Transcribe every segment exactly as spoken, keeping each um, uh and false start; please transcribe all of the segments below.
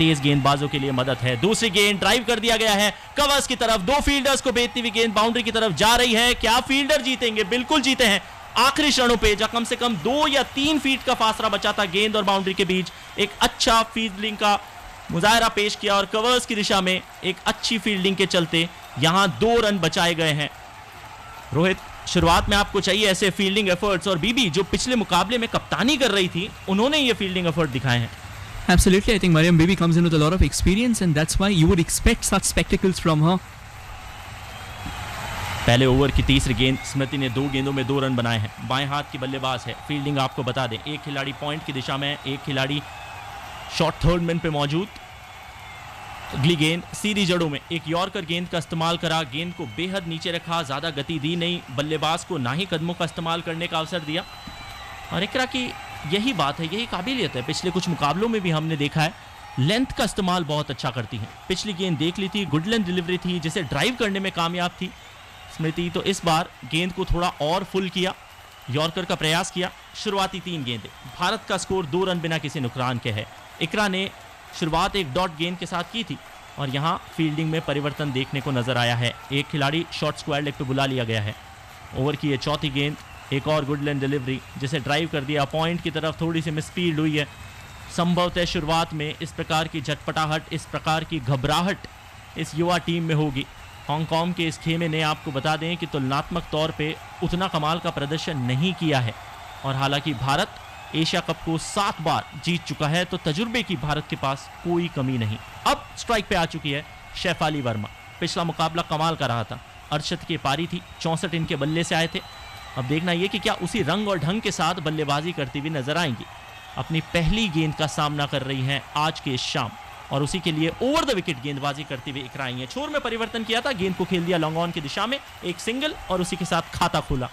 तेज गेंदबाजों के लिए मदद है। दूसरी गेंद ड्राइव कर दिया गया है कवर्स की तरफ, दो फील्डर्स को भेजती हुई गेंद बाउंड्री की तरफ जा रही है। क्या फील्डर जीतेंगे? बिल्कुल जीते हैं। आखिरी क्षणों पे जहां कम से कम दो या तीन फीट का फासला बचा था गेंद और बाउंड्री के बीच, एक अच्छा फील्डिंग का मुजाहरा पेश किया और कवर्स की दिशा में एक अच्छी फील्डिंग के चलते यहां दो रन बचाए गए हैं। रोहित, शुरुआत में आपको चाहिए ऐसे फील्डिंग एफर्ट्स, और बीबी जो पिछले मुकाबले में कप्तानी कर रही थी उन्होंने ये फील्डिंग एफर्ट दिखाए हैं। Absolutely, I think Mariam Bibi comes in with a lot of experience and that's why you would expect such spectacles from her. पहले ओवर की तीसरी गेंद, स्मृति ने दो गेंदों में दो रन बनाए हैं। बाएं हाथ की बल्लेबाज है। फील्डिंग आपको बता दें, एक खिलाड़ी पॉइंट की दिशा में, एक खिलाड़ी शॉर्ट थर्ड मैन पे मौजूद। अगली गेंद सीधी जड़ों में, एक यॉर्कर गेंद का इस्तेमाल करा, गेंद को बेहद नीचे रखा, ज्यादा गति दी नहीं, बल्लेबाज को ना ही कदमों का इस्तेमाल करने का अवसर दिया। और इकरा की यही बात है, यही काबिलियत है। पिछले कुछ मुकाबलों में भी हमने देखा है लेंथ का इस्तेमाल बहुत अच्छा करती हैं। पिछली गेंद देख ली थी, गुड लेंथ डिलीवरी थी जिसे ड्राइव करने में कामयाब थी स्मृति, तो इस बार गेंद को थोड़ा और फुल किया, यॉर्कर का प्रयास किया। शुरुआती तीन गेंदें, भारत का स्कोर दो रन बिना किसी नुकसान के है। इकरा ने शुरुआत एक डॉट गेंद के साथ की थी और यहां फील्डिंग में परिवर्तन देखने को नजर आया है। एक खिलाड़ी शॉर्ट स्क्वायर लेग पे बुला लिया गया है। ओवर की ये चौथी गेंद, एक और गुड लेंथ डिलीवरी जिसे ड्राइव कर दिया, पॉइंट की तरफ थोड़ी सी मिसफील्ड हुई है। संभवतः शुरुआत में इस प्रकार की झटपटाहट, इस प्रकार की घबराहट इस युवा टीम में होगी। हांगकांग के इस खेमे ने आपको बता दें कि तुलनात्मक तौर पे उतना कमाल का प्रदर्शन नहीं किया है, और हालांकि भारत एशिया कप को सात बार जीत चुका है, तो तजुर्बे की भारत के पास कोई कमी नहीं। अब स्ट्राइक पे आ चुकी है शेफाली वर्मा। पिछला मुकाबला कमाल का रहा था, अर्शद की पारी थी, चौंसठ इनके बल्ले से आए थे। अब देखना यह कि क्या उसी रंग और ढंग के साथ बल्लेबाजी करती हुई नजर आएंगी। अपनी पहली गेंद का सामना कर रही हैं आज के शाम, और उसी के लिए ओवर द विकेट गेंदबाजी करती हुई इकरा आई हैं। छोर में परिवर्तन किया था, गेंद को खेल दिया लॉन्ग ऑन की दिशा में, एक सिंगल और उसी के साथ खाता खोला।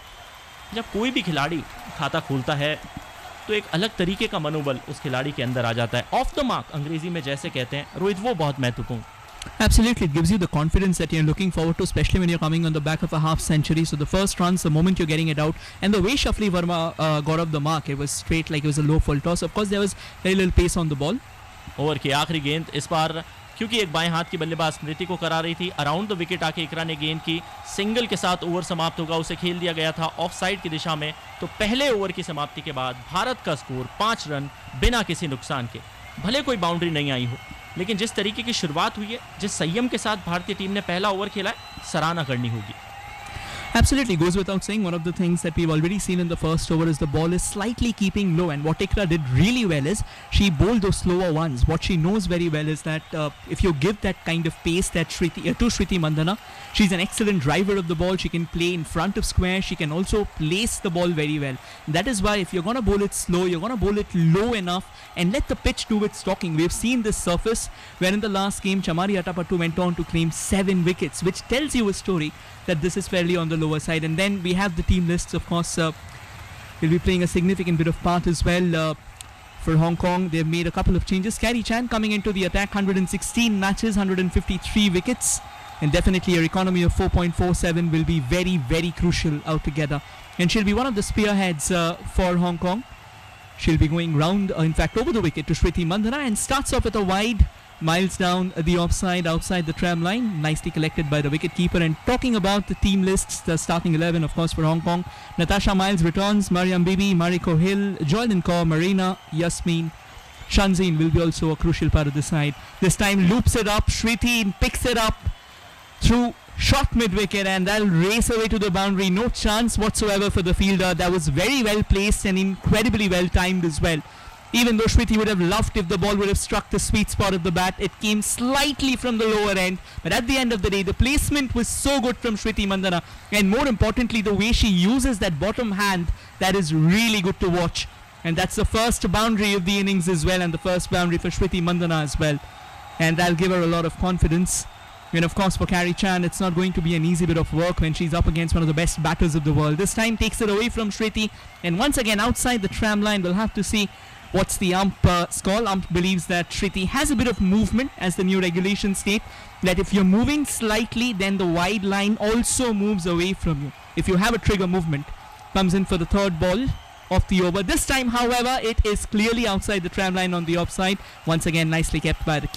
जब कोई भी खिलाड़ी खाता खोलता है तो एक अलग तरीके का मनोबल उस खिलाड़ी के अंदर आ जाता है। ऑफ द मार्क अंग्रेजी में जैसे कहते हैं रोहित, वो बहुत महत्वपूर्ण। Absolutely, it gives you the confidence that you're looking forward to, especially when you're coming on the back of a half century. So the first runs, the moment you're getting it out, and the way Shafali Verma uh, got off the mark, it was straight like it was a low full toss. Of course, there was very little pace on the ball. Over की आखिरी गेंद, इस बार क्योंकि एक बाएं हाथ की बल्लेबाज स्मृति को करा रही थी, अराउंड द विकेट आके इकरा ने गेंद की, सिंगल के साथ ओवर समाप्त होगा, उसे खेल दिया गया था ऑफ साइड की दिशा में। तो पहले ओवर की समाप्ति के बाद भारत का स्कोर पाँच रन बिना किसी नुकसान के। भले कोई बाउंड्री नहीं आई हो, लेकिन जिस तरीके की शुरुआत हुई है, जिस संयम के साथ भारतीय टीम ने पहला ओवर खेला है, सराहना करनी होगी। Absolutely, goes without saying. One of the things that we've already seen in the first over is the ball is slightly keeping low, and what Ikra did really well is she bowled those slower ones. What she knows very well is that uh, if you give that kind of pace that Shriti, uh, to Shriti Mandhana, she's an excellent driver of the ball. She can play in front of square. She can also place the ball very well. That is why if you're going to bowl it slow, you're going to bowl it low enough and let the pitch do its talking. We've seen this surface where in the last game Chamari Atapattu went on to claim seven wickets, which tells you a story that this is fairly on the lower side. And then we have the team lists, of course, uh, will be playing a significant bit of part as well. Uh, for Hong Kong, they've made a couple of changes. Carrie Chan coming into the attack, one hundred sixteen matches, one hundred fifty-three wickets, and definitely her economy of four point four seven will be very, very crucial altogether. And she'll be one of the spearheads uh, for Hong Kong. She'll be going round, uh, in fact, over the wicket to Shriti Mandhana, and starts off with a wide, miles down the offside, outside the tram line, nicely collected by the wicketkeeper. And talking about the team lists, the starting eleven, of course, for Hong Kong, Natasha Miles returns, Mariam Bibi, Mariko Hill, Joyden Kaur, Marina, Yasmin, Shanzeen will be also a crucial part of the side. This time loops it up, Shriti picks it up through shot mid-wicket, and that'll race away to the boundary. No chance whatsoever for the fielder. That was very well placed and incredibly well timed as well. Even though Shriti would have loved if the ball would have struck the sweet spot of the bat, it came slightly from the lower end. But at the end of the day, the placement was so good from Shriti Mandhana, and more importantly, the way she uses that bottom hand, that is really good to watch. And that's the first boundary of the innings as well, and the first boundary for Shriti Mandhana as well. And that'll give her a lot of confidence. And of course, for Carrie Chan, it's not going to be an easy bit of work when she's up against one of the best batters of the world. This time takes it away from Shriti, and once again outside the tram line. We'll have to see what's the ump uh, call. Ump believes that Shriti has a bit of movement, as the new regulations state, that if you're moving slightly, then the wide line also moves away from you. If you have a trigger movement, comes in for the third ball of the over. This time, however, it is clearly outside the tram line on the offside. Once again, nicely kept by the